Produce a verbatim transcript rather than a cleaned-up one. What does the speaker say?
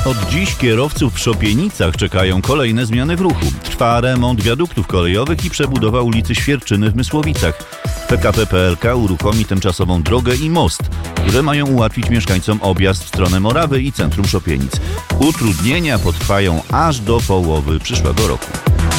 Od dziś kierowców w Szopienicach czekają kolejne zmiany w ruchu. Trwa remont wiaduktów kolejowych i przebudowa ulicy Świerczyny w Mysłowicach. P K P P L K uruchomi tymczasową drogę i most, które mają ułatwić mieszkańcom objazd w stronę Morawy i centrum Szopienic. Utrudnienia potrwają aż do połowy przyszłego roku.